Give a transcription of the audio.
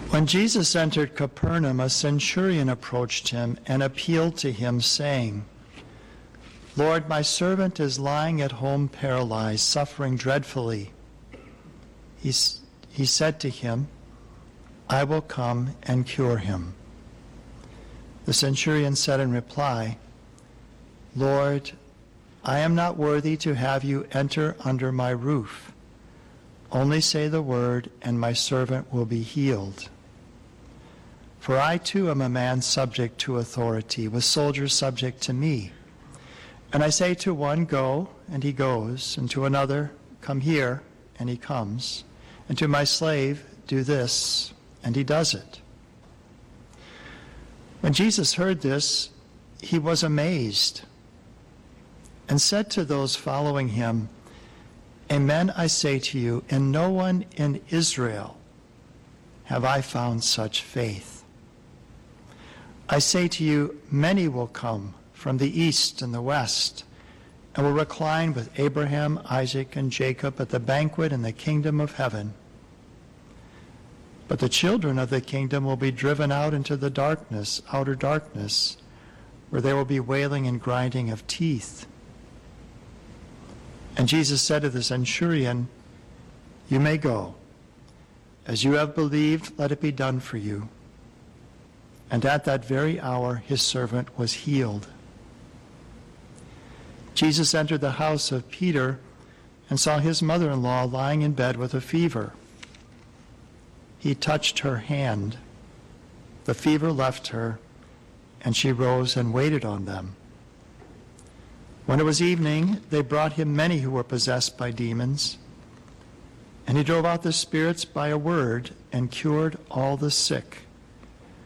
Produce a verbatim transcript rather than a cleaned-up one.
When Jesus entered Capernaum, a centurion approached him and appealed to him, saying, "Lord, my servant is lying at home paralyzed, suffering dreadfully." He, he said to him, "I will come and cure him." The centurion said in reply, "Lord, I am not worthy to have you enter under my roof. Only say the word, and my servant will be healed. For I too am a man subject to authority, with soldiers subject to me. And I say to one, 'Go,' and he goes, and to another, 'Come here,' and he comes, and to my slave, 'Do this,' and he does it." When Jesus heard this, he was amazed and said to those following him, "Amen, I say to you, in no one in Israel have I found such faith. I say to you, many will come from the east and the west and will recline with Abraham, Isaac, and Jacob at the banquet in the kingdom of heaven. But the children of the kingdom will be driven out into the darkness, outer darkness, where there will be wailing and grinding of teeth." And Jesus said to the centurion, "You may go. As you have believed, let it be done for you." And at that very hour his servant was healed. Jesus entered the house of Peter and saw his mother-in-law lying in bed with a fever. He touched her hand. The fever left her, and she rose and waited on them. When it was evening, they brought him many who were possessed by demons, and he drove out the spirits by a word and cured all the sick.